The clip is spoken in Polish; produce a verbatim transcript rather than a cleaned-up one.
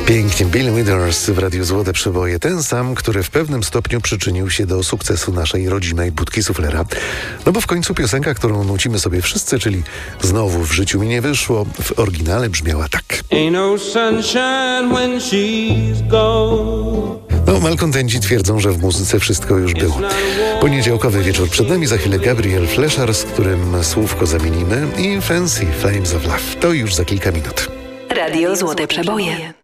Pięknie, Bill Withers w Radiu Złote Przeboje. Ten sam, który w pewnym stopniu przyczynił się do sukcesu naszej rodzimej budki suflera. No bo w końcu piosenka, którą nucimy sobie wszyscy, czyli Znowu w życiu mi nie wyszło, w oryginale brzmiała tak. Ain't no sunshine when she's gone. No, malkontenci twierdzą, że w muzyce wszystko już było. Poniedziałkowy wieczór przed nami, za chwilę Gabriel Fleszar, z którym słówko zamienimy, i Fancy Flames of Love. To już za kilka minut. Radio Złote Przeboje.